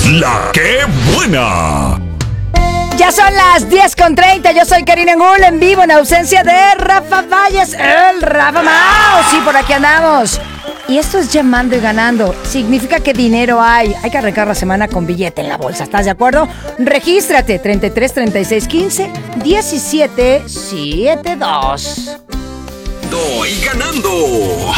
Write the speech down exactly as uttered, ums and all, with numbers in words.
La que buena. Ya son las diez con treinta, yo soy Karina Ngul en vivo en ausencia de Rafa Valles, el Rafa Mau. Sí, por aquí andamos. Y esto es llamando y ganando. Significa que dinero hay. Hay que arrancar la semana con billete en la bolsa. ¿Estás de acuerdo? Regístrate. treinta y tres, treinta y seis, quince, diecisiete, setenta y dos. Doy ganando.